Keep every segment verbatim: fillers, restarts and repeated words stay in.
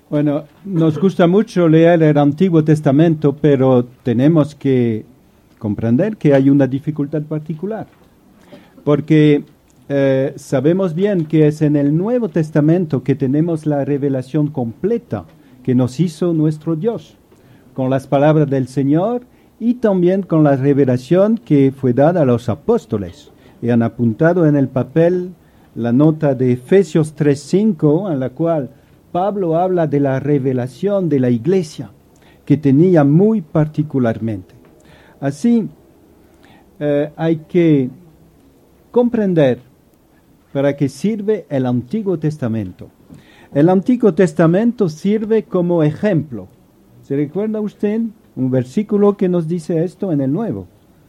Bueno, nos gusta mucho leer el Antiguo Testamento, pero tenemos que comprender que hay una dificultad particular, porque eh, sabemos bien que es en el Nuevo Testamento que tenemos la revelación completa que nos hizo nuestro Dios, con las palabras del Señor y también con la revelación que fue dada a los apóstoles. Y han apuntado en el papel la nota de Efesios tres cinco, en la cual Pablo habla de la revelación de la iglesia que tenía muy particularmente. Así, eh, hay que comprender para qué sirve el Antiguo Testamento. El Antiguo Testamento sirve como ejemplo. ¿Se recuerda usted un versículo que nos dice esto en el Nuevo?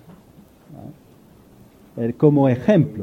Eh, como ejemplo.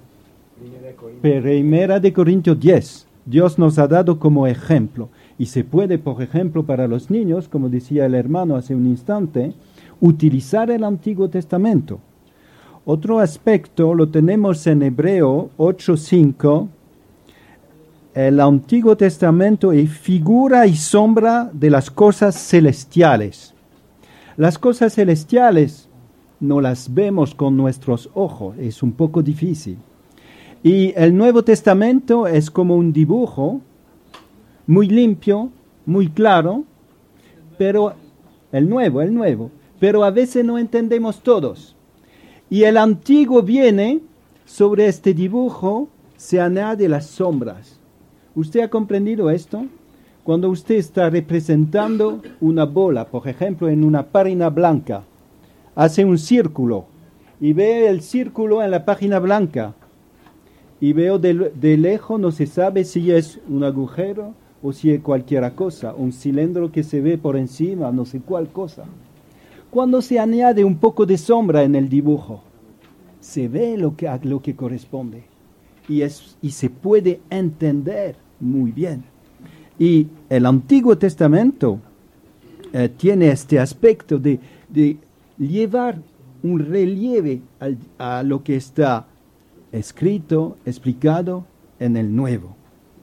Primera de Corintios diez. Dios nos ha dado como ejemplo, y se puede, por ejemplo, para los niños, como decía el hermano hace un instante, utilizar el Antiguo Testamento. Otro aspecto lo tenemos en Hebreo ocho cinco. El Antiguo Testamento es figura y sombra de las cosas celestiales. Las cosas celestiales no las vemos con nuestros ojos, es un poco difícil. Y el Nuevo Testamento es como un dibujo muy limpio, muy claro, pero el nuevo, el nuevo, pero a veces no entendemos todos. Y el antiguo viene, sobre este dibujo se añade las sombras. ¿Usted ha comprendido esto? Cuando usted está representando una bola, por ejemplo, en una página blanca, hace un círculo y ve el círculo en la página blanca. Y veo de, de lejos, no se sabe si es un agujero o si es cualquier cosa, un cilindro que se ve por encima, no sé cuál cosa. Cuando se añade un poco de sombra en el dibujo, se ve lo que, a lo que corresponde y, es, y se puede entender muy bien. Y el Antiguo Testamento eh, tiene este aspecto de, de llevar un relieve al, a lo que está escrito, explicado en el Nuevo.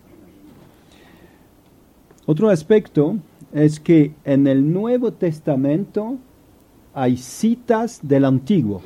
Otro aspecto es que en el Nuevo Testamento hay citas del Antiguo.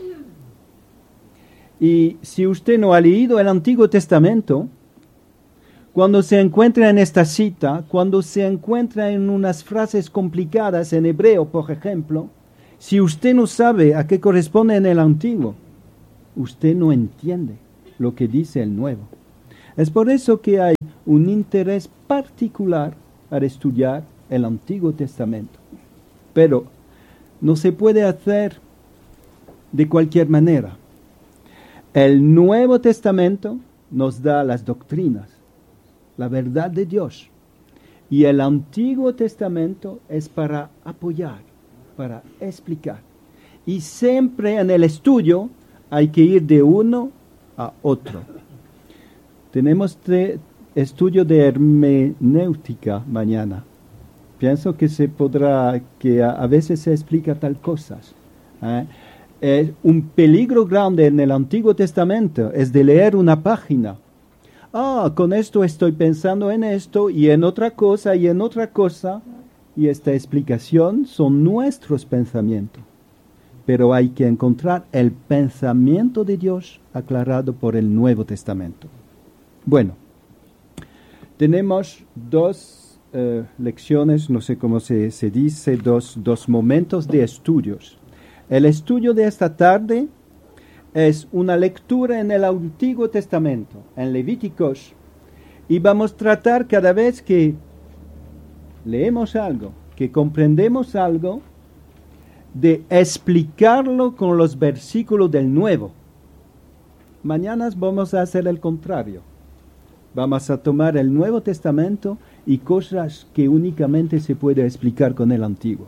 Y si usted no ha leído el Antiguo Testamento, cuando se encuentra en esta cita, cuando se encuentra en unas frases complicadas en hebreo, por ejemplo, si usted no sabe a qué corresponde en el Antiguo, usted no entiende lo que dice el Nuevo. Es por eso que hay un interés particular al estudiar el Antiguo Testamento. Pero no se puede hacer de cualquier manera. El Nuevo Testamento nos da las doctrinas, la verdad de Dios. Y el Antiguo Testamento es para apoyar, para explicar. Y siempre en el estudio hay que ir de uno a otro. Tenemos te, estudio de hermenéutica mañana. Pienso que se podrá, que a, a veces se explica tal cosas. ¿eh? Eh, un peligro grande en el Antiguo Testamento es de leer una página. Ah, con esto estoy pensando en esto y en otra cosa y en otra cosa. Y esta explicación son nuestros pensamientos. Pero hay que encontrar el pensamiento de Dios aclarado por el Nuevo Testamento. Bueno, tenemos dos eh, lecciones, no sé cómo se, se dice, dos, dos momentos de estudios. El estudio de esta tarde es una lectura en el Antiguo Testamento, en Levíticos, y vamos a tratar cada vez que leemos algo, que comprendemos algo, de explicarlo con los versículos del Nuevo. Mañana vamos a hacer el contrario. Vamos a tomar el Nuevo Testamento y cosas que únicamente se puede explicar con el Antiguo.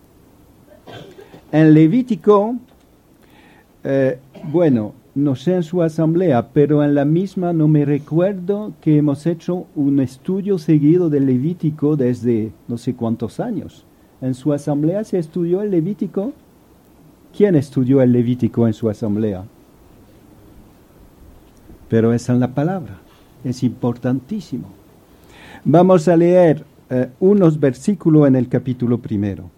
En Levítico, eh, bueno, no sé en su asamblea, pero en la misma no me recuerdo que hemos hecho un estudio seguido del Levítico desde no sé cuántos años. ¿En su asamblea se estudió el Levítico? ¿Quién estudió el Levítico en su asamblea? Pero es en la palabra, es importantísimo. Vamos a leer eh, unos versículos en el capítulo primero.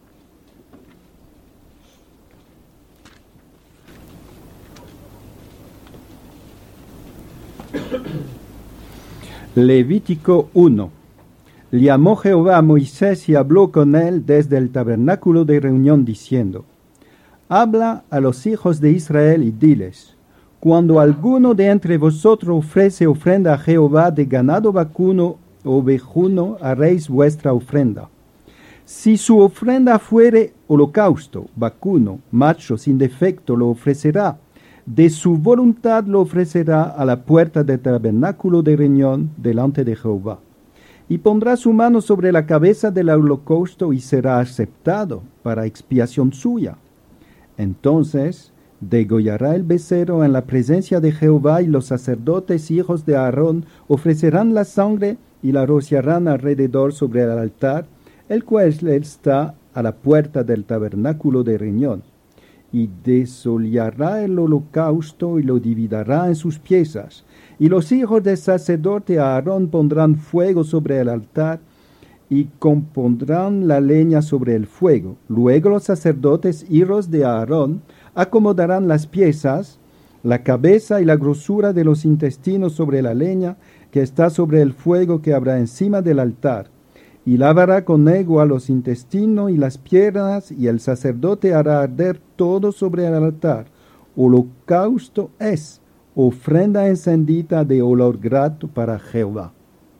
Levítico uno. Llamó Jehová a Moisés y habló con él desde el tabernáculo de reunión diciendo: Habla a los hijos de Israel y diles: Cuando alguno de entre vosotros ofrece ofrenda a Jehová de ganado vacuno o ovejuno, haréis vuestra ofrenda. Si su ofrenda fuere holocausto, vacuno, macho sin defecto, lo ofrecerá. De su voluntad lo ofrecerá a la puerta del tabernáculo de reunión delante de Jehová. Y pondrá su mano sobre la cabeza del holocausto y será aceptado para expiación suya. Entonces degollará el becerro en la presencia de Jehová, y los sacerdotes hijos de Aarón ofrecerán la sangre y la rociarán alrededor sobre el altar, el cual está a la puerta del tabernáculo de reunión. Y desollará el holocausto y lo dividirá en sus piezas. Y los hijos del sacerdote Aarón pondrán fuego sobre el altar y compondrán la leña sobre el fuego. Luego los sacerdotes hijos de Aarón acomodarán las piezas, la cabeza y la grosura de los intestinos sobre la leña que está sobre el fuego que habrá encima del altar. Y lavará con agua los intestinos y las piernas, y el sacerdote hará arder todo sobre el altar. Holocausto es ofrenda encendida de olor grato para Jehová.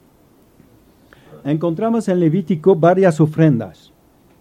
Encontramos en Levítico varias ofrendas.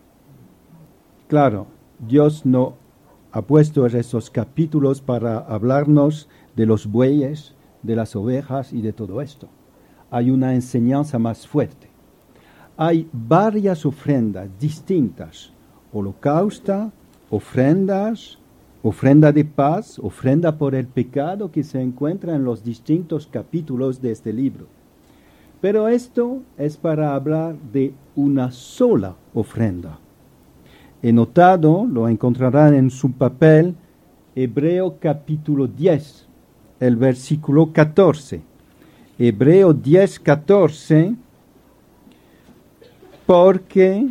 Claro, Dios no ha puesto esos capítulos para hablarnos de los bueyes, de las ovejas y de todo esto. Hay una enseñanza más fuerte. Hay varias ofrendas distintas: holocausto, ofrendas, ofrenda de paz, ofrenda por el pecado, que se encuentra en los distintos capítulos de este libro. Pero esto es para hablar de una sola ofrenda. He notado, lo encontrarán en su papel, Hebreo capítulo diez, el versículo catorce. Hebreo diez, catorce, porque,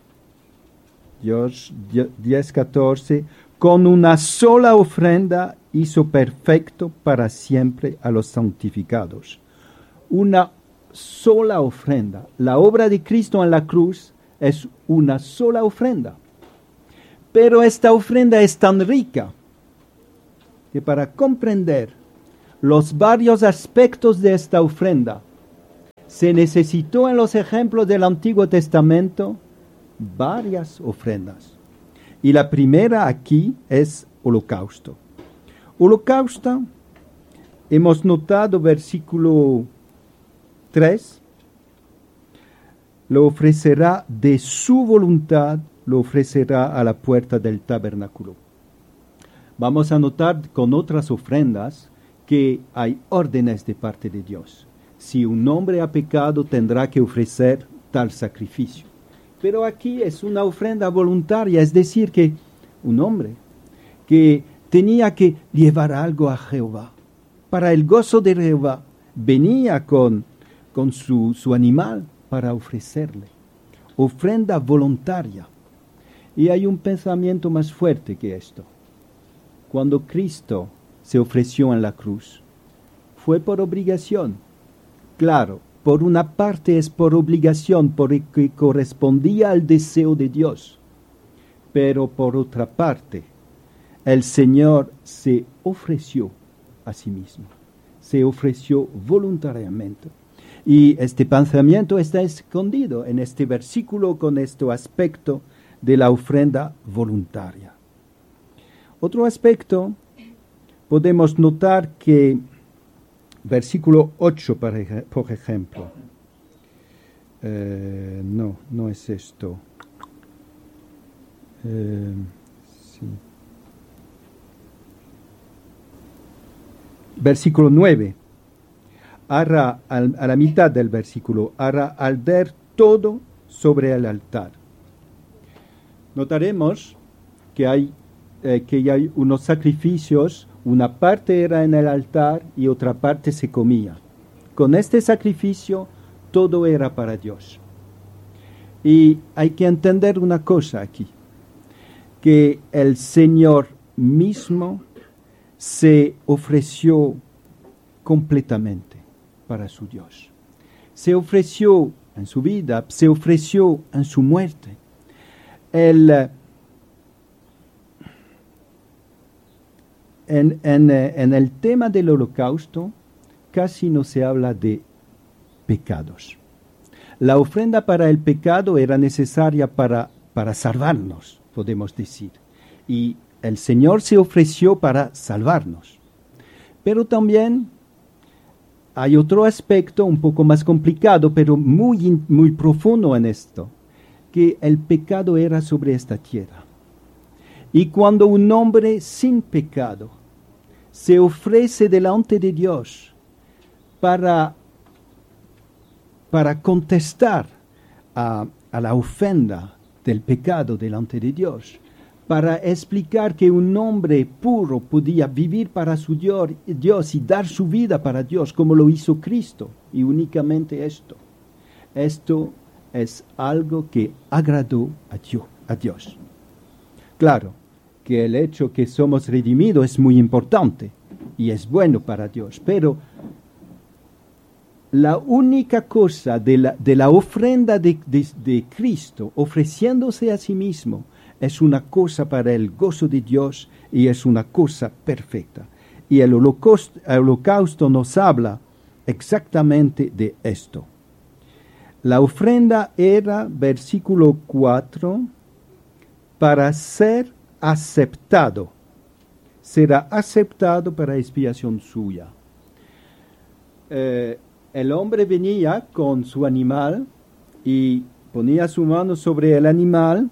Dios, diez, catorce, con una sola ofrenda hizo perfecto para siempre a los santificados. Una sola ofrenda. La obra de Cristo en la cruz es una sola ofrenda. Pero esta ofrenda es tan rica que para comprender los varios aspectos de esta ofrenda, se necesitó en los ejemplos del Antiguo Testamento varias ofrendas. Y la primera aquí es holocausto. Holocausto, hemos notado versículo tres, lo ofrecerá de su voluntad, lo ofrecerá a la puerta del tabernáculo. Vamos a notar con otras ofrendas que hay órdenes de parte de Dios. Si un hombre ha pecado, tendrá que ofrecer tal sacrificio. Pero aquí es una ofrenda voluntaria, es decir, que un hombre que tenía que llevar algo a Jehová, para el gozo de Jehová, venía con, con su, su animal para ofrecerle. Ofrenda voluntaria. Y hay un pensamiento más fuerte que esto. Cuando Cristo se ofreció en la cruz, fue por obligación. Claro, por una parte es por obligación, porque correspondía al deseo de Dios. Pero por otra parte, el Señor se ofreció a sí mismo. Se ofreció voluntariamente. Y este pensamiento está escondido en este versículo con este aspecto de la ofrenda voluntaria. Otro aspecto, podemos notar que versículo ocho, por ejemplo. Eh, no, no es esto. Eh, sí. Versículo nueve. Hará al, a la mitad del versículo, hará arder todo sobre el altar. Notaremos que hay, eh, que hay unos sacrificios. Una parte era en el altar y otra parte se comía. Con este sacrificio todo era para Dios. Y hay que entender una cosa aquí, que el Señor mismo se ofreció completamente para su Dios. Se ofreció en su vida, se ofreció en su muerte. El, en, en, en el tema del holocausto casi no se habla de pecados. La ofrenda para el pecado era necesaria para, para salvarnos, podemos decir. Y el Señor se ofreció para salvarnos. Pero también hay otro aspecto un poco más complicado, pero muy, muy profundo en esto, que el pecado era sobre esta tierra. Y cuando un hombre sin pecado se ofrece delante de Dios para, para contestar a, a la ofensa del pecado delante de Dios, para explicar que un hombre puro podía vivir para su Dios, Dios y dar su vida para Dios, como lo hizo Cristo, y únicamente esto. Esto es algo que agradó a Dios. A Dios. Claro que el hecho que somos redimidos es muy importante y es bueno para Dios, pero la única cosa de la, de la ofrenda de, de, de Cristo, ofreciéndose a sí mismo, es una cosa para el gozo de Dios y es una cosa perfecta. Y el holocausto, el holocausto nos habla exactamente de esto. La ofrenda era, versículo cuatro, para ser aceptado. Será aceptado para expiación suya. Eh, el hombre venía con su animal y ponía su mano sobre el animal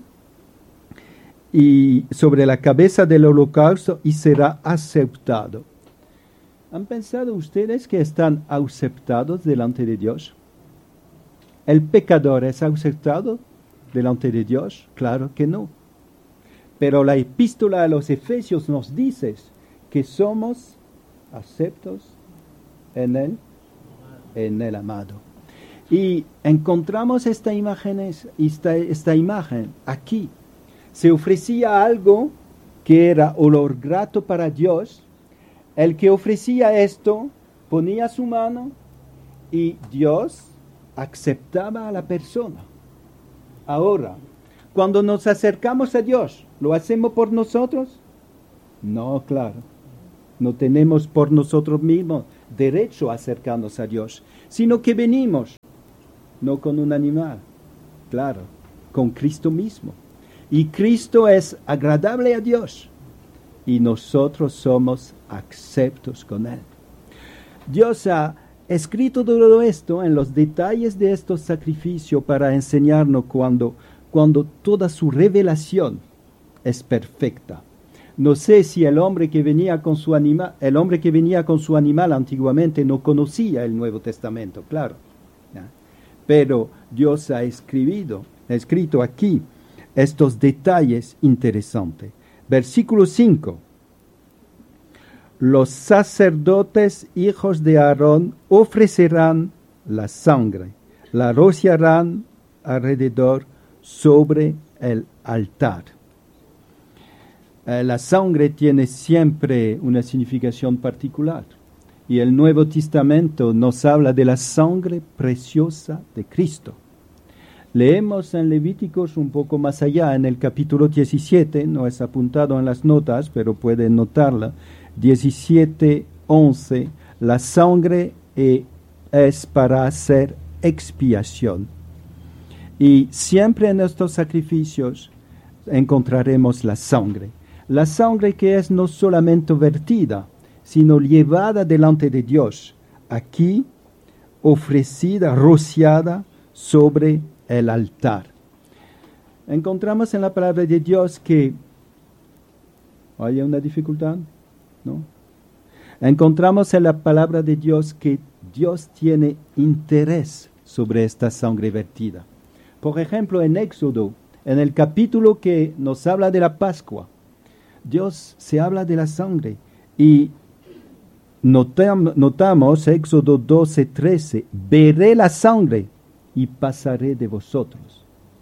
y sobre la cabeza del holocausto y será aceptado. ¿Han pensado ustedes que están aceptados delante de Dios? ¿El pecador es aceptado delante de Dios? Claro que no. Pero la epístola a los Efesios nos dice que somos aceptos en él, en el amado. Y encontramos esta imagen, esta, esta imagen aquí. Se ofrecía algo que era olor grato para Dios. El que ofrecía esto ponía su mano y Dios aceptaba a la persona. Ahora, cuando nos acercamos a Dios, ¿lo hacemos por nosotros? No, claro. No tenemos por nosotros mismos derecho a acercarnos a Dios, sino que venimos, no con un animal, claro, con Cristo mismo. Y Cristo es agradable a Dios y nosotros somos aceptos con Él. Dios ha escrito todo esto en los detalles de estos sacrificios para enseñarnos cuando, cuando toda su revelación es perfecta. No sé si el hombre que venía con su animal, el hombre que venía con su animal antiguamente no conocía el Nuevo Testamento, claro. ¿Ya? Pero Dios ha escrito, ha escrito aquí estos detalles interesantes. Versículo cinco. Los sacerdotes hijos de Aarón ofrecerán la sangre, la rociarán alrededor sobre el altar. Eh, la sangre tiene siempre una significación particular y el Nuevo Testamento nos habla de la sangre preciosa de Cristo. Leemos en Levíticos un poco más allá, en el capítulo diecisiete, no es apuntado en las notas, pero pueden notarla, diecisiete, once, la sangre eh, es para hacer expiación. Y siempre en estos sacrificios encontraremos la sangre. La sangre que es no solamente vertida, sino llevada delante de Dios, aquí ofrecida, rociada sobre el altar. Encontramos en la palabra de Dios que ¿hay una dificultad? ¿No? Encontramos en la palabra de Dios que Dios tiene interés sobre esta sangre vertida. Por ejemplo, en Éxodo, en el capítulo que nos habla de la Pascua, Dios se habla de la sangre y notam, notamos Éxodo doce, trece, veré la sangre y pasaré de vosotros.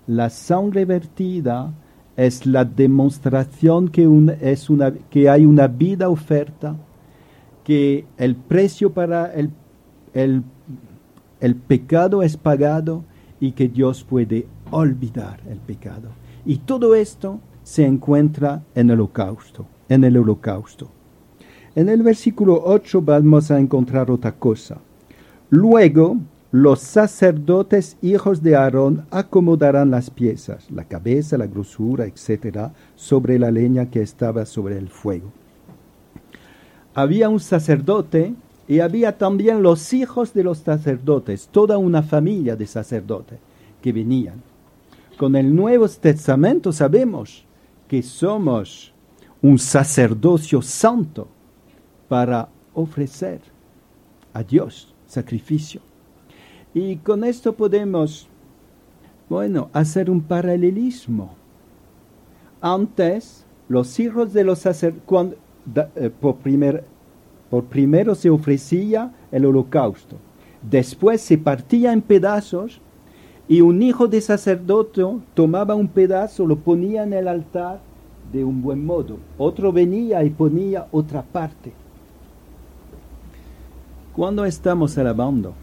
La sangre vertida es la demostración que, un, es una, que hay una vida oferta, que el precio para el, el, el pecado es pagado y que Dios puede olvidar el pecado. Y todo esto se encuentra en el holocausto, en el holocausto. En el versículo ocho vamos a encontrar otra cosa. Luego, los sacerdotes hijos de Aarón acomodarán las piezas, la cabeza, la grosura, etcétera, sobre la leña que estaba sobre el fuego. Había un sacerdote y había también los hijos de los sacerdotes, toda una familia de sacerdotes que venían. Con el Nuevo Testamento sabemos que somos un sacerdocio santo para ofrecer a Dios sacrificio. Y con esto podemos, bueno, hacer un paralelismo. Antes, los hijos de los sacerdotes, eh, por, primer, por primero se ofrecía el holocausto. Después se partía en pedazos y un hijo de sacerdote tomaba un pedazo, lo ponía en el altar de un buen modo. Otro venía y ponía otra parte. Cuando estamos alabando,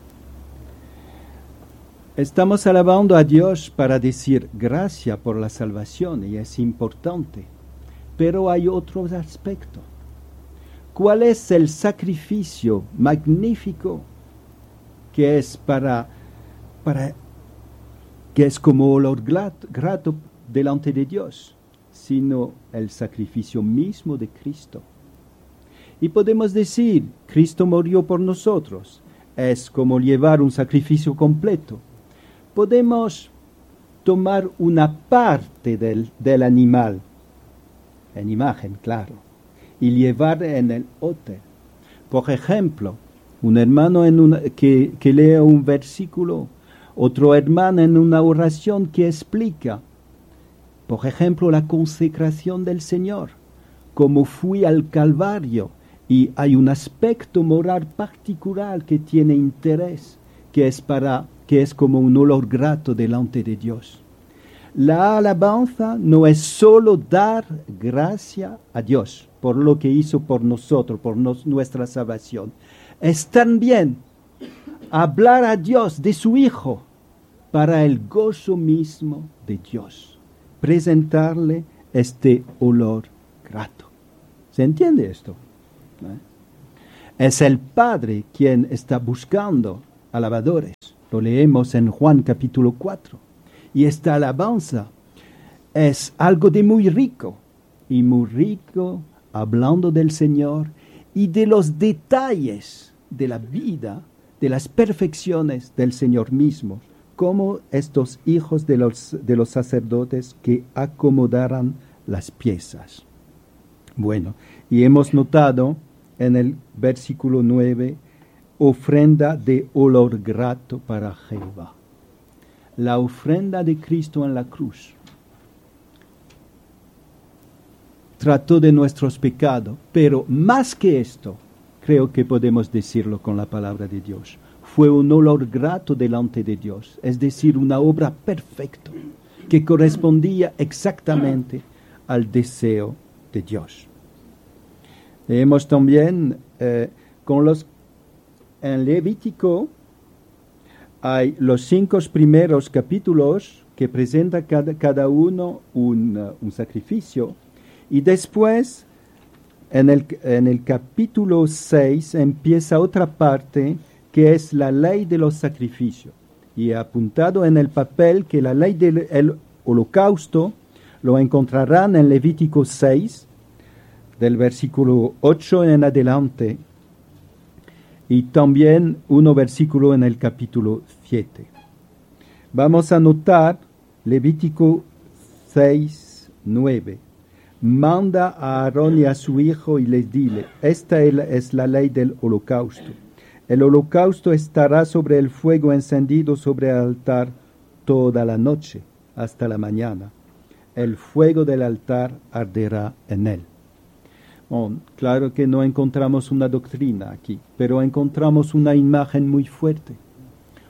estamos alabando a Dios para decir gracias por la salvación y es importante, pero hay otros aspectos. ¿Cuál es el sacrificio magnífico que es para, para que es como olor grato, grato delante de Dios, sino el sacrificio mismo de Cristo? Y podemos decir, Cristo murió por nosotros, es como llevar un sacrificio completo. Podemos tomar una parte del, del animal, en imagen, claro, y llevar en el otro. Por ejemplo, un hermano en una, que, que lea un versículo, otro hermano en una oración que explica, por ejemplo, la consecración del Señor, como fui al Calvario, y hay un aspecto moral particular que tiene interés, que es para que es como un olor grato delante de Dios. La alabanza no es solo dar gracia a Dios por lo que hizo por nosotros, por nos, nuestra salvación. Es también hablar a Dios de su Hijo para el gozo mismo de Dios. Presentarle este olor grato. ¿Se entiende esto? ¿Eh? Es el Padre quien está buscando alabadores. Lo leemos en Juan capítulo cuatro. Y esta alabanza es algo de muy rico. Y muy rico hablando del Señor y de los detalles de la vida, de las perfecciones del Señor mismo, como estos hijos de los, de los sacerdotes que acomodaran las piezas. Bueno, y hemos notado en el versículo nueve, ofrenda de olor grato para Jehová. La ofrenda de Cristo en la cruz trató de nuestros pecados, pero más que esto, creo que podemos decirlo con la palabra de Dios, fue un olor grato delante de Dios, es decir, una obra perfecta que correspondía exactamente al deseo de Dios. Leemos también eh, con los en Levítico hay los cinco primeros capítulos que presenta cada, cada uno un, uh, un sacrificio y después en el, en el capítulo seis empieza otra parte que es la ley de los sacrificios y he apuntado en el papel que la ley del holocausto lo encontrarán en Levítico seis del versículo ocho en adelante y también uno versículo en el capítulo siete. Vamos a notar Levítico seis, nueve. Manda a Aarón y a su hijo y les dile, esta es la ley del holocausto. El holocausto estará sobre el fuego encendido sobre el altar toda la noche hasta la mañana. El fuego del altar arderá en él. Bueno, claro que no encontramos una doctrina aquí, pero encontramos una imagen muy fuerte.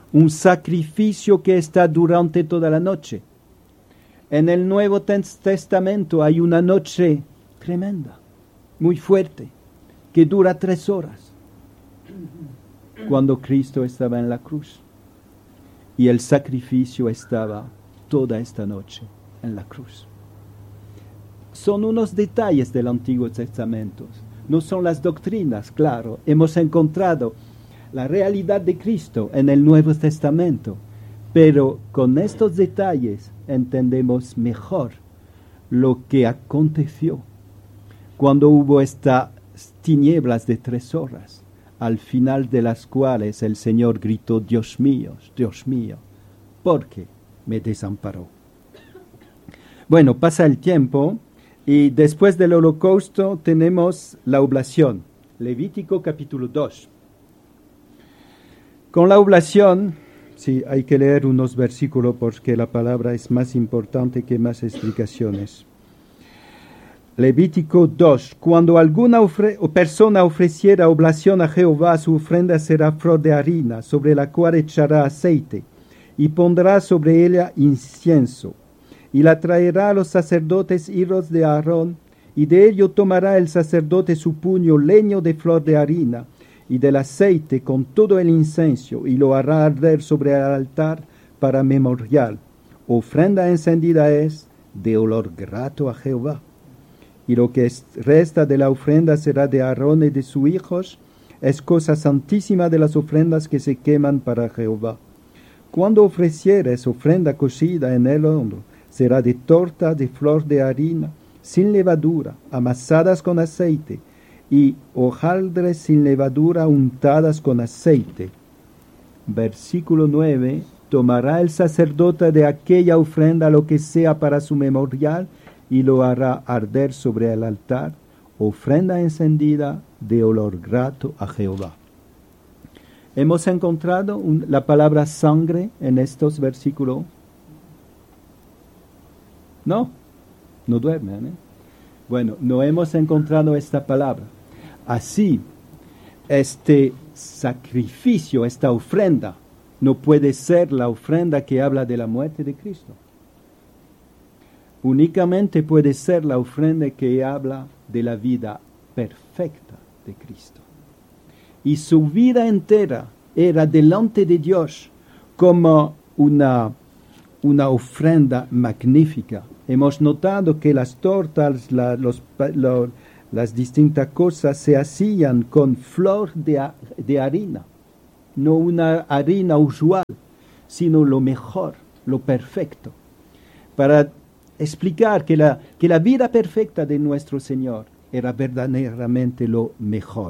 un sacrificio que está durante toda la noche. En el Nuevo Testamento hay una noche tremenda, muy fuerte, que dura tres horas, cuando Cristo estaba en la cruz. Y el sacrificio estaba toda esta noche en la cruz. Son unos detalles del Antiguo Testamento, no son las doctrinas, claro. Hemos encontrado la realidad de Cristo en el Nuevo Testamento, pero con estos detalles entendemos mejor lo que aconteció cuando hubo estas tinieblas de tres horas, al final de las cuales el Señor gritó: Dios mío, Dios mío, ¿por qué me desamparó? Bueno, pasa el tiempo y después del holocausto tenemos la oblación. Levítico capítulo dos. Con la oblación, sí, hay que leer unos versículos porque la palabra es más importante que más explicaciones. Levítico dos. Cuando alguna ofre- o persona ofreciera oblación a Jehová, su ofrenda será flor de harina, sobre la cual echará aceite, y pondrá sobre ella incienso, y la traerá a los sacerdotes hijos de Aarón, y de ello tomará el sacerdote su puño leño de flor de harina, y del aceite con todo el incienso, y lo hará arder sobre el altar para memorial. Ofrenda encendida es de olor grato a Jehová. Y lo que resta de la ofrenda será de Aarón y de sus hijos, es cosa santísima de las ofrendas que se queman para Jehová. Cuando ofrecieres ofrenda cocida en el horno, será de torta de flor de harina, sin levadura, amasadas con aceite, y hojaldres sin levadura untadas con aceite. Versículo nueve. Tomará el sacerdote de aquella ofrenda lo que sea para su memorial, y lo hará arder sobre el altar, ofrenda encendida de olor grato a Jehová. Hemos encontrado un, la palabra sangre en estos versículos. No, no duermen, ¿eh? Bueno, no hemos encontrado esta palabra. Así, este sacrificio, esta ofrenda, no puede ser la ofrenda que habla de la muerte de Cristo. Únicamente puede ser la ofrenda que habla de la vida perfecta de Cristo. Y su vida entera era delante de Dios como una, una ofrenda magnífica. Hemos notado que las tortas, la, los, lo, las distintas cosas se hacían con flor de, de harina, no una harina usual, sino lo mejor, lo perfecto, para explicar que la, que la vida perfecta de nuestro Señor era verdaderamente lo mejor.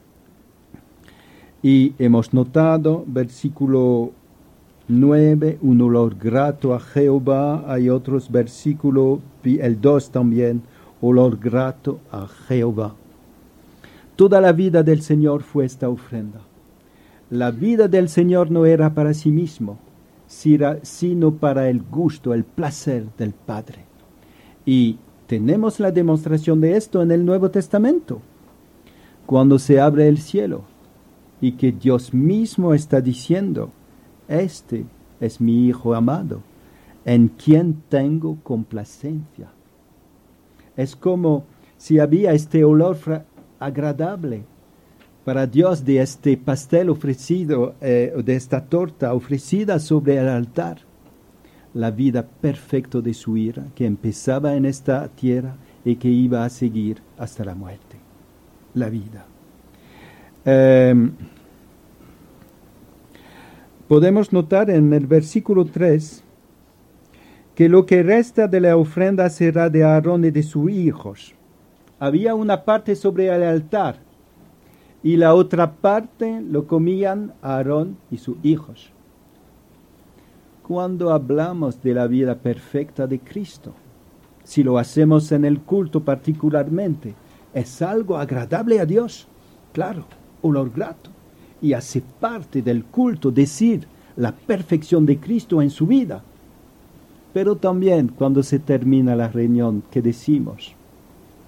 Y hemos notado, versículo nueve, un olor grato a Jehová. Hay otros versículos, el dos también, olor grato a Jehová. Toda la vida del Señor fue esta ofrenda. La vida del Señor no era para sí mismo, sino para el gusto, el placer del Padre. Y tenemos la demostración de esto en el Nuevo Testamento, cuando se abre el cielo y que Dios mismo está diciendo: este es mi Hijo amado, en quien tengo complacencia. Es como si había este olor agradable para Dios de este pastel ofrecido, eh, de esta torta ofrecida sobre el altar. La vida perfecta de su ira, que empezaba en esta tierra y que iba a seguir hasta la muerte. La vida. Eh, podemos notar en el versículo tres que lo que resta de la ofrenda será de Aarón y de sus hijos. Había una parte sobre el altar y la otra parte lo comían Aarón y sus hijos. Cuando hablamos de la vida perfecta de Cristo, si lo hacemos en el culto particularmente, es algo agradable a Dios, claro, olor grato, y hace parte del culto decir la perfección de Cristo en su vida. Pero también cuando se termina la reunión, que decimos: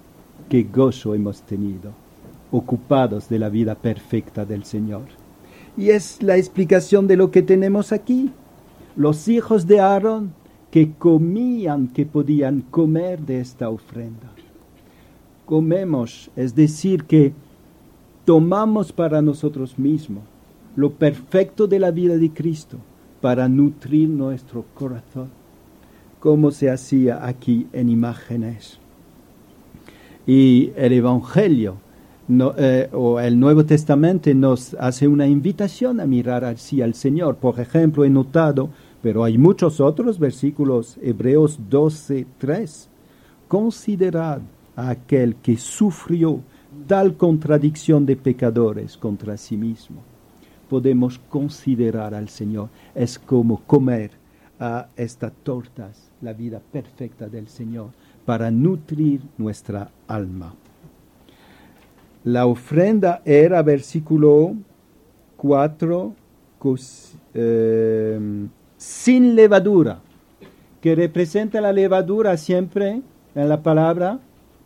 qué gozo hemos tenido, ocupados de la vida perfecta del Señor. Y es la explicación de lo que tenemos aquí. Los hijos de Aarón que comían, que podían comer de esta ofrenda. Comemos, es decir, que tomamos para nosotros mismos lo perfecto de la vida de Cristo para nutrir nuestro corazón, como se hacía aquí en imágenes. Y el Evangelio no, eh, o el Nuevo Testamento nos hace una invitación a mirar así al Señor. Por ejemplo, he notado, pero hay muchos otros versículos, Hebreos doce, tres. Considerad a aquel que sufrió tal contradicción de pecadores contra sí mismo. Podemos considerar al Señor. Es como comer a estas tortas, la vida perfecta del Señor, para nutrir nuestra alma. La ofrenda era, versículo cuatro, cos, eh, sin levadura, que representa la levadura siempre en la palabra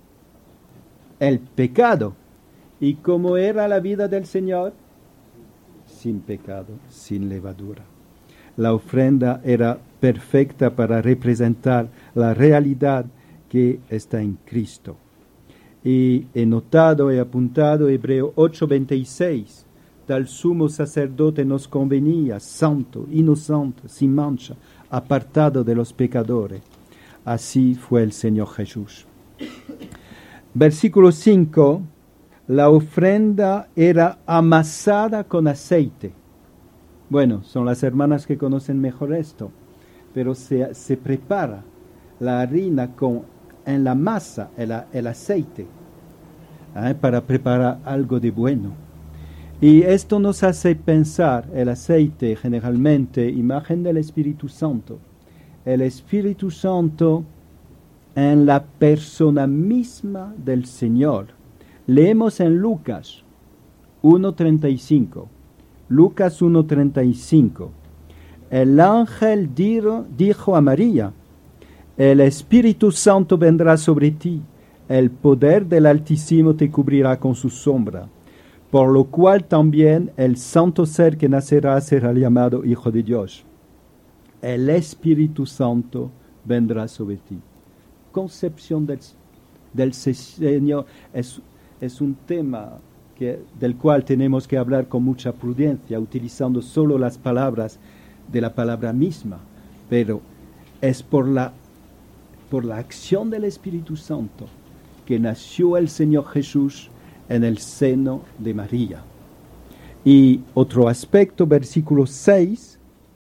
el pecado. ¿Y cómo era la vida del Señor? Sin pecado, sin levadura. La ofrenda era perfecta para representar la realidad que está en Cristo. Y he notado, he apuntado Hebreo ocho, veintiséis. Tal sumo sacerdote nos convenía, santo, inocente, sin mancha, apartado de los pecadores. Así fue el Señor Jesús. Versículo cinco. La ofrenda era amasada con aceite. Bueno, son las hermanas que conocen mejor esto, pero se, se prepara la harina con, en la masa, el, el aceite, ¿eh? para preparar algo de bueno. Y esto nos hace pensar, el aceite generalmente, imagen del Espíritu Santo, el Espíritu Santo en la persona misma del Señor. Leemos en Lucas uno treinta y cinco. Lucas uno treinta y cinco. El ángel dijo, dijo a María, el Espíritu Santo vendrá sobre ti, el poder del Altísimo te cubrirá con su sombra, por lo cual también el santo ser que nacerá será llamado Hijo de Dios. El Espíritu Santo vendrá sobre ti. Concepción del, del Señor es Es un tema que, del cual tenemos que hablar con mucha prudencia, utilizando solo las palabras de la palabra misma, pero es por la, por la acción del Espíritu Santo que nació el Señor Jesús en el seno de María. Y otro aspecto, versículo seis,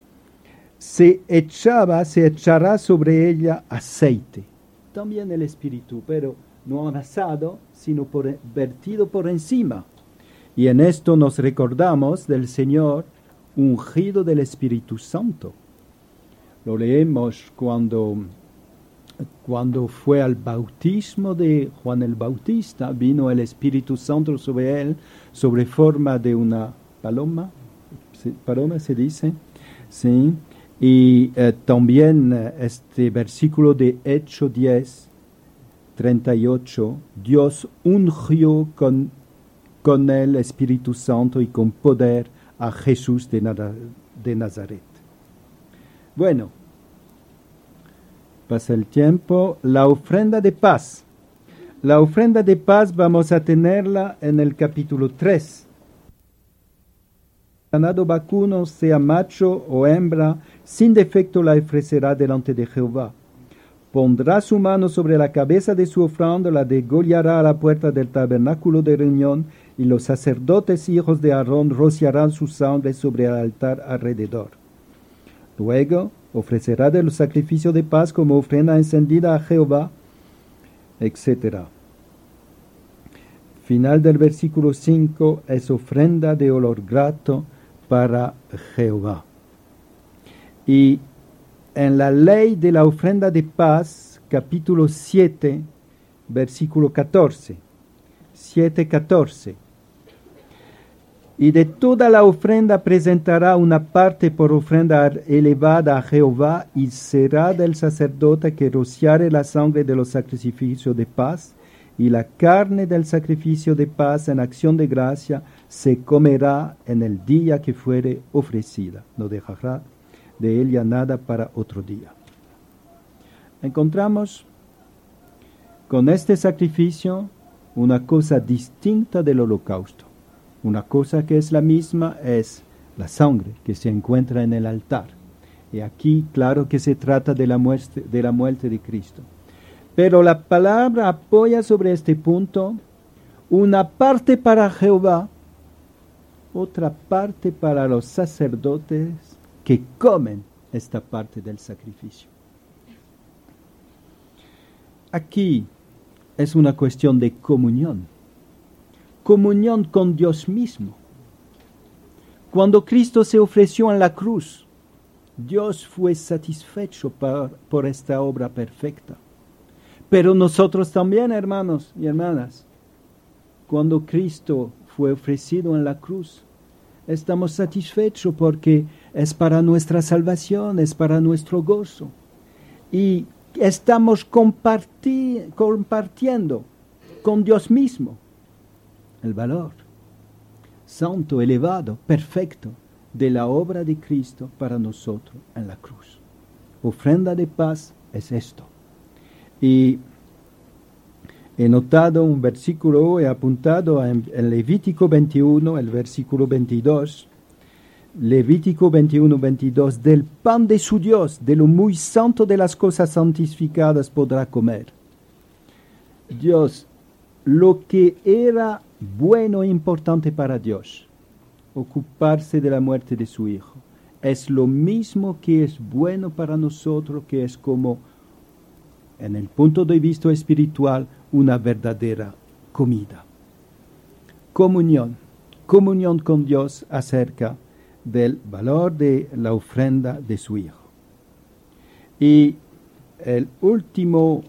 se echaba, se echará sobre ella aceite, también el Espíritu, pero no amasado, sino por, vertido por encima. Y en esto nos recordamos del Señor ungido del Espíritu Santo. Lo leemos cuando, cuando fue al bautismo de Juan el Bautista, vino el Espíritu Santo sobre él, sobre forma de una paloma, paloma se dice, sí. Y eh, también eh, este versículo de Hechos diez, treinta y ocho, Dios ungió con, con el Espíritu Santo y con poder a Jesús de, Naz- de Nazaret. Bueno, pasa el tiempo. La ofrenda de paz. La ofrenda de paz vamos a tenerla en el capítulo tres. Ganado vacuno, sea macho o hembra, sin defecto la ofrecerá delante de Jehová. Pondrá su mano sobre la cabeza de su ofrenda, la degollará a la puerta del tabernáculo de reunión, y los sacerdotes hijos de Aarón rociarán su sangre sobre el altar alrededor. Luego ofrecerá del sacrificio de paz como ofrenda encendida a Jehová, etcétera. Final del versículo cinco es ofrenda de olor grato para Jehová. Y en la ley de la ofrenda de paz, capítulo siete, versículo catorce. siete, catorce. Y de toda la ofrenda presentará una parte por ofrenda elevada a Jehová, y será del sacerdote que rociare la sangre de los sacrificios de paz, y la carne del sacrificio de paz en acción de gracia se comerá en el día que fuere ofrecida. No dejará de ella nada para otro día. Encontramos con este sacrificio una cosa distinta del holocausto. Una cosa que es la misma es la sangre que se encuentra en el altar. Y aquí, claro que se trata de la muerte de, la muerte de Cristo. Pero la palabra apoya sobre este punto una parte para Jehová, otra parte para los sacerdotes que comen esta parte del sacrificio. Aquí es una cuestión de comunión, comunión con Dios mismo. Cuando Cristo se ofreció en la cruz, Dios fue satisfecho por, por esta obra perfecta. Pero nosotros también, hermanos y hermanas, cuando Cristo fue ofrecido en la cruz, estamos satisfechos porque es para nuestra salvación, es para nuestro gozo. Y estamos comparti- compartiendo con Dios mismo el valor santo, elevado, perfecto de la obra de Cristo para nosotros en la cruz. Ofrenda de paz es esto. Y he notado un versículo, he apuntado en, en Levítico veintiuno, el versículo veintidós. Levítico veintiuno, veintidós, del pan de su Dios, de lo muy santo de las cosas santificadas podrá comer. Dios, lo que era bueno e importante para Dios, ocuparse de la muerte de su Hijo, es lo mismo que es bueno para nosotros, que es como, en el punto de vista espiritual, una verdadera comida. Comunión, comunión con Dios acerca del valor de la ofrenda de su Hijo. Y el último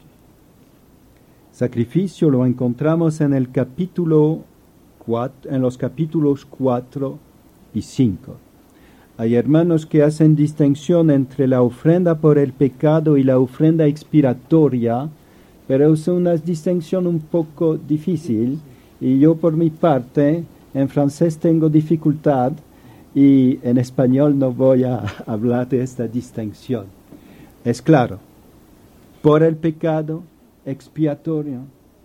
sacrificio lo encontramos en el capítulo cuatro, en los capítulos cuatro y cinco. Hay hermanos que hacen distinción entre la ofrenda por el pecado y la ofrenda expiratoria, pero es una distinción un poco difícil, y yo por mi parte en francés tengo dificultad y en español no voy a hablar de esta distinción. Es claro, por el pecado expiatorio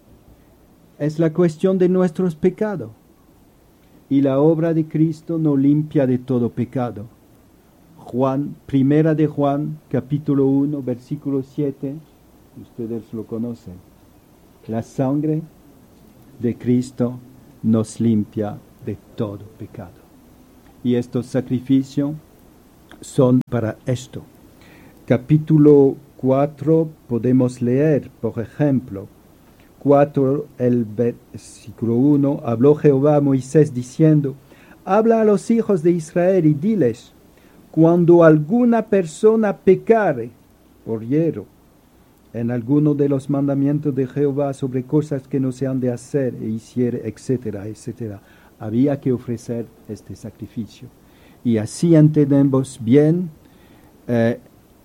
es la cuestión de nuestros pecados, y la obra de Cristo nos limpia de todo pecado. Juan, primera de Juan, capítulo uno, versículo siete, ustedes lo conocen. La sangre de Cristo nos limpia de todo pecado. Y estos sacrificios son para esto. Capítulo cuatro podemos leer, por ejemplo, cuatro, el versículo uno, habló Jehová a Moisés diciendo, habla a los hijos de Israel y diles, cuando alguna persona pecare por hierro en alguno de los mandamientos de Jehová sobre cosas que no se han de hacer e hiciere, etcétera, etcétera, había que ofrecer este sacrificio. Y así entendemos bien, eh,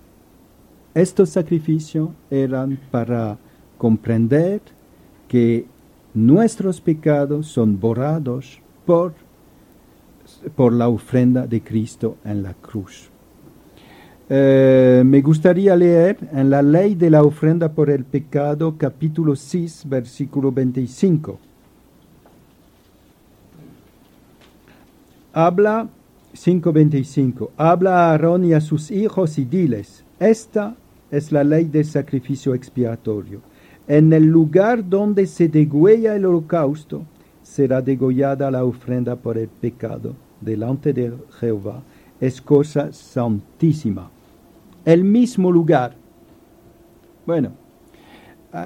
estos sacrificios eran para comprender que nuestros pecados son borrados por, por la ofrenda de Cristo en la cruz. Eh, me gustaría leer en la ley de la ofrenda por el pecado, capítulo seis, versículo veinticinco. Habla, cinco veinticinco, habla a Aarón y a sus hijos y diles, esta es la ley del sacrificio expiatorio. En el lugar donde se degüella el holocausto, será degollada la ofrenda por el pecado delante de Jehová. Es cosa santísima. El mismo lugar. Bueno, uh,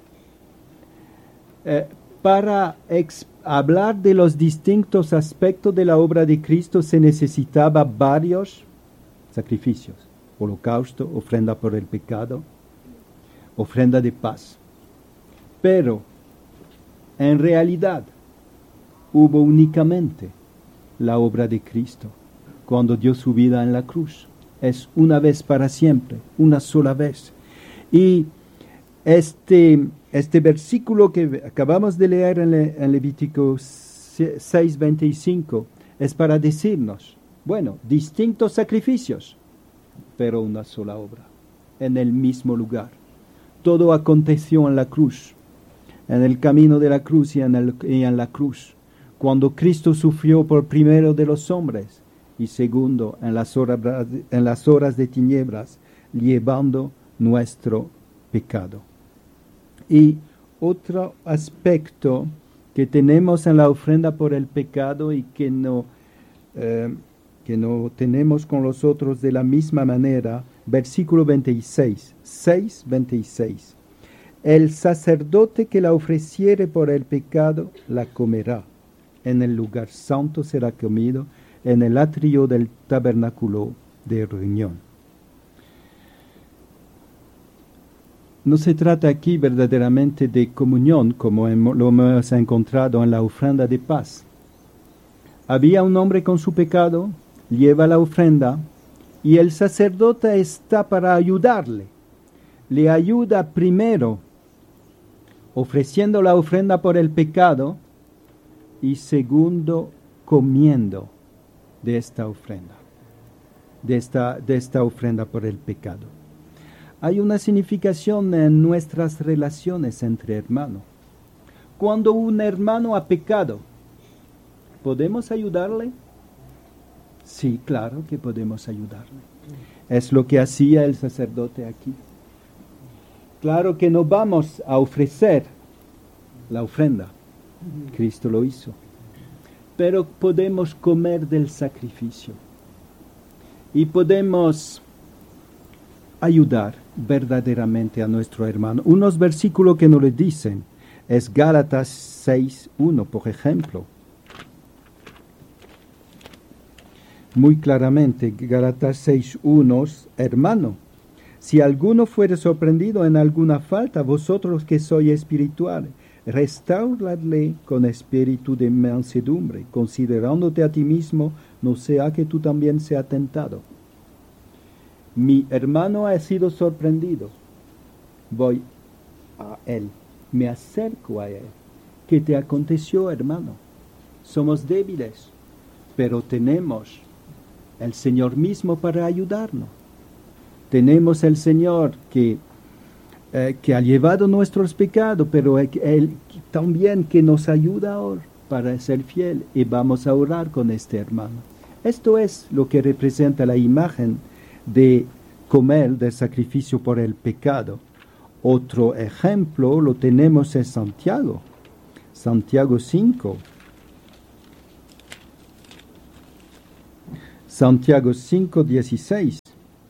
uh, para ex- hablar de los distintos aspectos de la obra de Cristo se necesitaba varios sacrificios. Holocausto, ofrenda por el pecado, ofrenda de paz. Pero, en realidad, hubo únicamente la obra de Cristo cuando dio su vida en la cruz. Es una vez para siempre, una sola vez. Y este, este versículo que acabamos de leer en, Le, en Levítico seis veinticinco es para decirnos, bueno, distintos sacrificios, pero una sola obra, en el mismo lugar. Todo aconteció en la cruz, en el camino de la cruz y en, el, y en la cruz, cuando Cristo sufrió por primero de los hombres y segundo en las horas, en las horas de tinieblas, llevando nuestro pecado. Y otro aspecto que tenemos en la ofrenda por el pecado y que no, eh, que no tenemos con los otros de la misma manera, versículo veintiséis, seis veintiséis. El sacerdote que la ofreciere por el pecado, la comerá. En el lugar santo será comido, en el atrio del tabernáculo de reunión. No se trata aquí verdaderamente de comunión, como lo hemos encontrado en la ofrenda de paz. Había un hombre con su pecado, lleva la ofrenda, y el sacerdote está para ayudarle. Le ayuda primero, ofreciendo la ofrenda por el pecado, y segundo, comiendo de esta ofrenda, de esta, de esta ofrenda por el pecado. Hay una significación en nuestras relaciones entre hermanos. Cuando un hermano ha pecado, ¿podemos ayudarle? Sí, claro que podemos ayudarle. Es lo que hacía el sacerdote aquí. Claro que no vamos a ofrecer la ofrenda. Cristo lo hizo. Pero podemos comer del sacrificio. Y podemos ayudar verdaderamente a nuestro hermano. Unos versículos que nos lo dicen es Gálatas seis uno, por ejemplo. Muy claramente, Gálatas seis uno, hermano, si alguno fuere sorprendido en alguna falta, vosotros que sois espirituales, restauradle con espíritu de mansedumbre, considerándote a ti mismo, no sea que tú también seas tentado. Mi hermano ha sido sorprendido. Voy a él, me acerco a él. ¿Qué te aconteció, hermano? Somos débiles, pero tenemos el Señor mismo para ayudarnos. Tenemos el Señor que, eh, que ha llevado nuestros pecados, pero Él también que nos ayuda ahora para ser fiel, y vamos a orar con este hermano. Esto es lo que representa la imagen de comer del sacrificio por el pecado. Otro ejemplo lo tenemos en Santiago, Santiago cinco. Santiago cinco, dieciséis.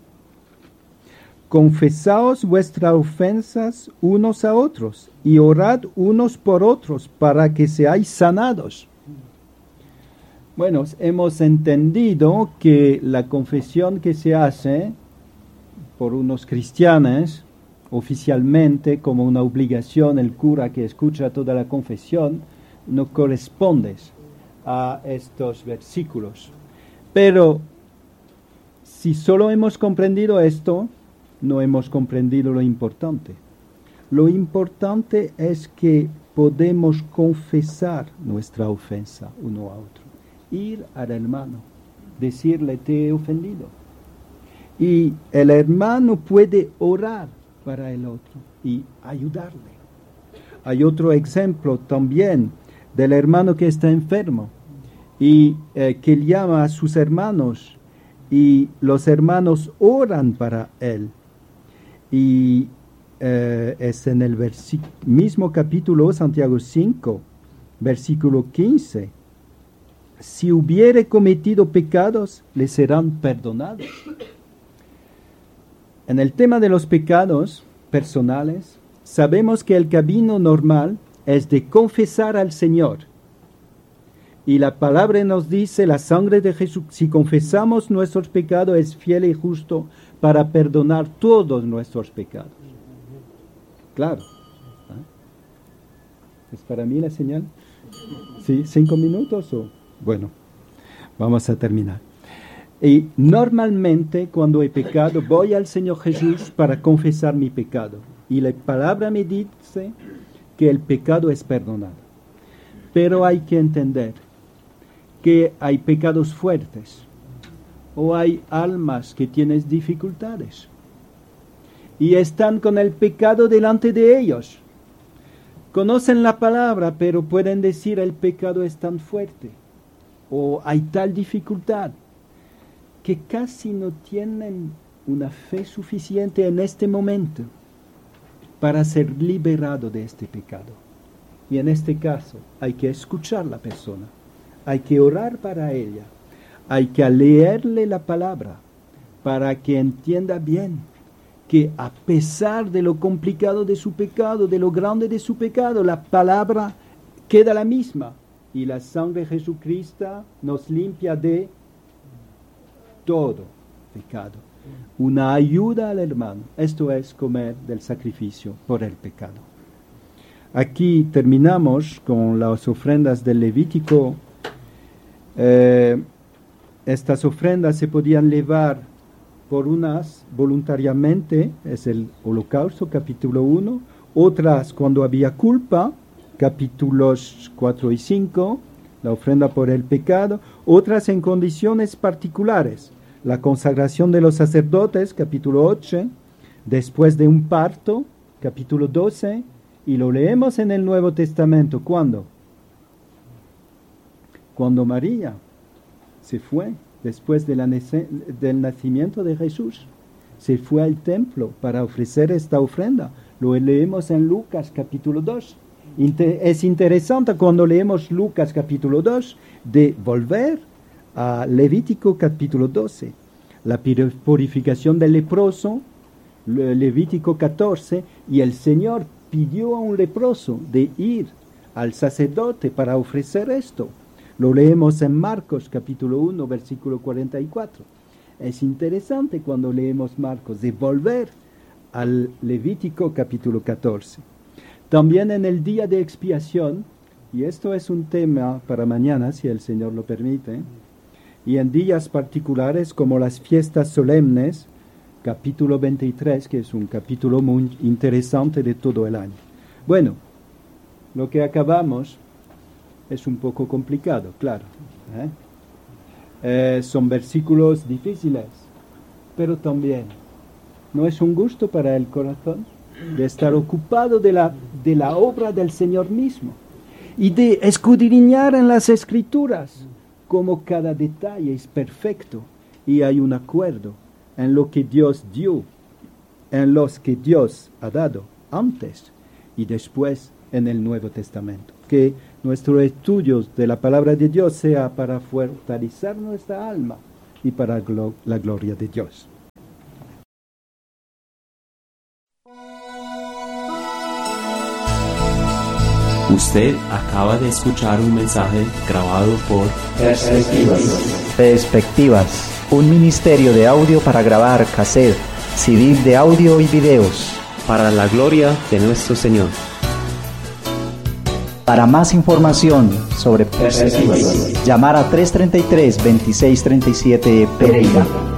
Confesaos vuestras ofensas unos a otros y orad unos por otros para que seáis sanados. Bueno, hemos entendido que la confesión que se hace por unos cristianos, oficialmente como una obligación, el cura que escucha toda la confesión, no corresponde a estos versículos. Pero si solo hemos comprendido esto, no hemos comprendido lo importante. Lo importante es que podemos confesar nuestra ofensa uno a otro. Ir al hermano, decirle te he ofendido. Y el hermano puede orar para el otro y ayudarle. Hay otro ejemplo también del hermano que está enfermo y eh, que llama a sus hermanos y los hermanos oran para él. Y eh, es en el mismo capítulo, Santiago cinco, versículo quince. Si hubiere cometido pecados, le serán perdonados. En el tema de los pecados personales, sabemos que el camino normal es de confesar al Señor. Y la palabra nos dice, la sangre de Jesús, si confesamos nuestros pecados, es fiel y justo para perdonar todos nuestros pecados. Claro. ¿Ah? ¿Es para mí la señal? ¿Sí? ¿Cinco minutos o...? Bueno, vamos a terminar. Y normalmente cuando he pecado, voy al Señor Jesús para confesar mi pecado. Y la palabra me dice que el pecado es perdonado. Pero hay que entender que hay pecados fuertes o hay almas que tienen dificultades y están con el pecado delante de ellos. Conocen la palabra, pero pueden decir el pecado es tan fuerte o hay tal dificultad que casi no tienen una fe suficiente en este momento para ser liberado de este pecado. Y en este caso hay que escuchar a la persona, hay que orar para ella, hay que leerle la palabra para que entienda bien que a pesar de lo complicado de su pecado, de lo grande de su pecado, la palabra queda la misma y la sangre de Jesucristo nos limpia de todo pecado. Una ayuda al hermano. Esto es comer del sacrificio por el pecado. Aquí terminamos con las ofrendas del Levítico. Eh, estas ofrendas se podían llevar por unas voluntariamente, es el holocausto, capítulo uno, otras cuando había culpa, capítulos cuatro y cinco, la ofrenda por el pecado, otras en condiciones particulares, la consagración de los sacerdotes, capítulo ocho, después de un parto, capítulo doce, y lo leemos en el Nuevo Testamento. ¿Cuándo? Cuando María se fue, después de la nece- del nacimiento de Jesús, se fue al templo para ofrecer esta ofrenda. Lo leemos en Lucas capítulo dos. Inter- es interesante cuando leemos Lucas capítulo dos de volver a Levítico capítulo doce. La purificación del leproso, Le- Levítico catorce, y el Señor pidió a un leproso de ir al sacerdote para ofrecer esto. Lo leemos en Marcos capítulo uno, versículo cuarenta y cuatro. Es interesante cuando leemos Marcos de volver al Levítico capítulo catorce. También en el día de expiación, y esto es un tema para mañana, si el Señor lo permite, y en días particulares como las fiestas solemnes, capítulo veintitrés, que es un capítulo muy interesante de todo el año. Bueno, lo que acabamos es un poco complicado, claro. ¿eh? Eh, son versículos difíciles, pero también no es un gusto para el corazón de estar ocupado de la, de la obra del Señor mismo y de escudriñar en las Escrituras como cada detalle es perfecto y hay un acuerdo en lo que Dios dio, en los que Dios ha dado antes y después en el Nuevo Testamento. Que nuestro estudio de la palabra de Dios sea para fortalecer nuestra alma y para glo- la gloria de Dios. Usted acaba de escuchar un mensaje grabado por Perspectivas. Perspectivas, un ministerio de audio para grabar cassette, C D de audio y videos. para la gloria de nuestro Señor. Para más información sobre Perspectivas, llamar a tres treinta y tres, veintiséis treinta y siete Pereira.